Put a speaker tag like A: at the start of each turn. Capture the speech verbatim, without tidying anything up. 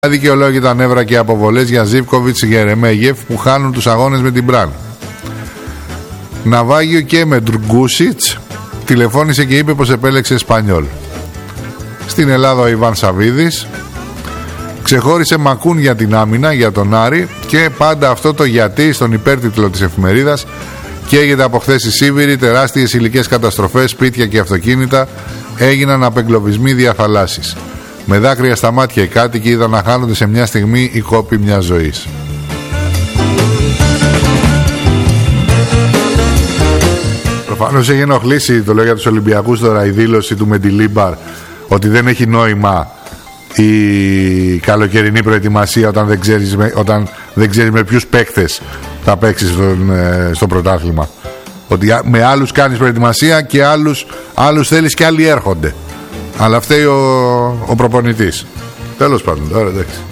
A: Αδικαιολόγητα νεύρα και αποβολές για Ζίβκοβιτς, Γερεμέγεφ που χάνουν τους αγώνες με την Μπραν. Ναβάγιο και με Ντρουγκούσιτς τηλεφώνησε και είπε πως επέλεξε Εσπανιόλ. Στην Ελλάδα ο Ιβάν Σαβίδης ξεχώρισε Μακούν για την άμυνα, για τον Άρη, και πάντα αυτό το γιατί στον υπέρτιτλο της εφημερίδας. Καίγεται από χθες η Σίβηρη, τεράστιες υλικές καταστροφές, σπίτια και αυτοκίνητα, έγιναν απεγκλωβισμοί διαθαλάσσης. Με δάκρυα στα μάτια οι κάτοικοι είδαν να χάνονται σε μια στιγμή οι κόποι μιας ζωής. Προφανώς έχει ενοχλήσει, το λέω για τους Ολυμπιακούς τώρα, η δήλωση του Μεντιλίμπαρ ότι δεν έχει νόημα η καλοκαιρινή προετοιμασία όταν δεν ξέρεις με, όταν δεν ξέρεις με ποιους παίκτες θα παίξεις στον, ε, στο πρωτάθλημα. Ότι με άλλους κάνεις προετοιμασία και άλλους, άλλους θέλεις και άλλοι έρχονται. Αλλά φταίει ο, ο προπονητής. Τέλος πάντων, τώρα εντάξει.